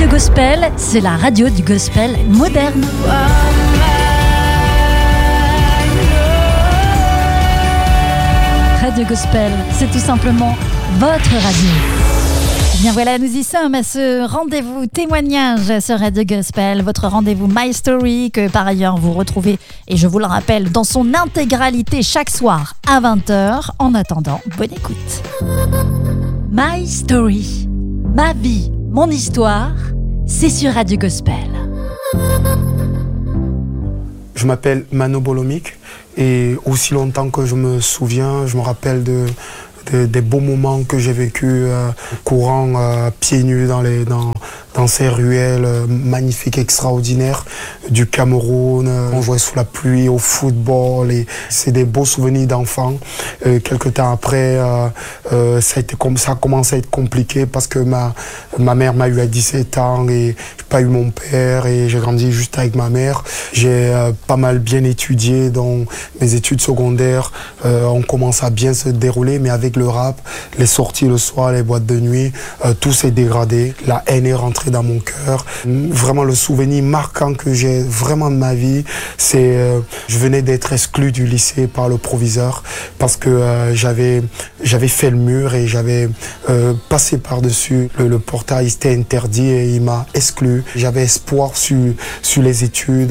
Gospel, c'est la radio du gospel moderne. Radio Gospel, c'est tout simplement votre radio. Bien voilà, nous y sommes à ce rendez-vous témoignage sur Radio Gospel, votre rendez-vous My Story que par ailleurs vous retrouvez, et je vous le rappelle, dans son intégralité chaque soir à 20h. En attendant, bonne écoute. My Story, ma vie, mon histoire, c'est sur Radio Gospel. Je m'appelle Mano Bolomik et aussi longtemps que je me souviens, je me rappelle des beaux moments que j'ai vécu courant pieds nus dans ces ruelles magnifiques, extraordinaires du Cameroun. On jouait sous la pluie au football et c'est des beaux souvenirs d'enfants. Quelques temps après, ça a commencé à être compliqué parce que ma mère m'a eu à 17 ans et j'ai pas eu mon père et j'ai grandi juste avec ma mère. J'ai pas mal bien étudié, donc mes études secondaires ont commencé à bien se dérouler, mais avec le rap, les sorties le soir, les boîtes de nuit, tout s'est dégradé. La haine est rentrée dans mon cœur. Vraiment le souvenir marquant que j'ai vraiment de ma vie, c'est je venais d'être exclu du lycée par le proviseur parce que j'avais fait le mur et j'avais passé par-dessus le portail, c'était interdit et il m'a exclu. J'avais espoir sur les études,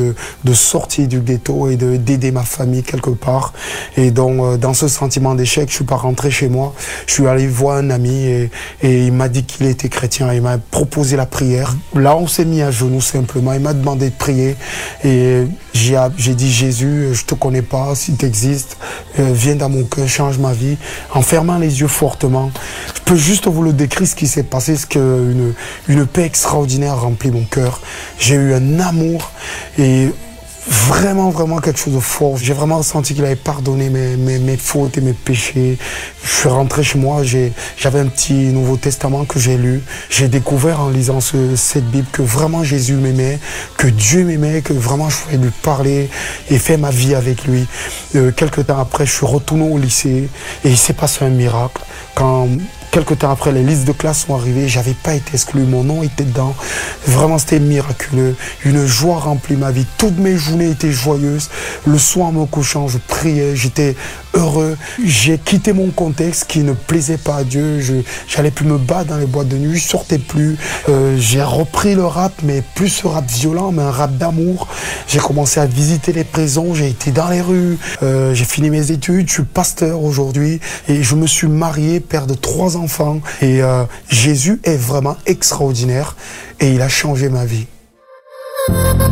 de sortir du ghetto et d'aider ma famille quelque part. Et donc dans ce sentiment d'échec, je suis pas rentré chez moi. Je suis allé voir un ami et il m'a dit qu'il était chrétien. Il m'a proposé la prière. Là, on s'est mis à genoux simplement. Il m'a demandé de prier et j'ai dit Jésus, je te connais pas, si tu existes, viens dans mon cœur, change ma vie. En fermant les yeux fortement, je peux juste vous le décrire ce qui s'est passé, ce qu'une paix extraordinaire remplit mon cœur. J'ai eu un amour et vraiment quelque chose de fort. J'ai vraiment ressenti qu'il avait pardonné mes fautes et mes péchés. Je suis rentré chez moi, j'avais un petit Nouveau Testament que j'ai lu. J'ai découvert en lisant cette Bible que vraiment Jésus m'aimait, que Dieu m'aimait, que vraiment je pouvais lui parler et faire ma vie avec lui. Quelques temps après, je suis retourné au lycée et il s'est passé un miracle. Quelque temps après, les listes de classe sont arrivées, j'avais pas été exclu, mon nom était dedans. Vraiment, c'était miraculeux. Une joie remplit ma vie. Toutes mes journées étaient joyeuses. Le soir, en me couchant, je priais, j'étais heureux. J'ai quitté mon contexte qui ne plaisait pas à Dieu. J'allais plus me battre dans les boîtes de nuit, je sortais plus. J'ai repris le rap, mais plus ce rap violent, mais un rap d'amour. J'ai commencé à visiter les prisons, j'ai été dans les rues. J'ai fini mes études, je suis pasteur aujourd'hui et je me suis marié, père de 3 enfants. Et Jésus est vraiment extraordinaire et il a changé ma vie.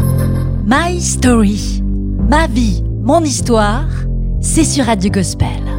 My Story, ma vie, mon histoire, c'est sur Radio Gospel.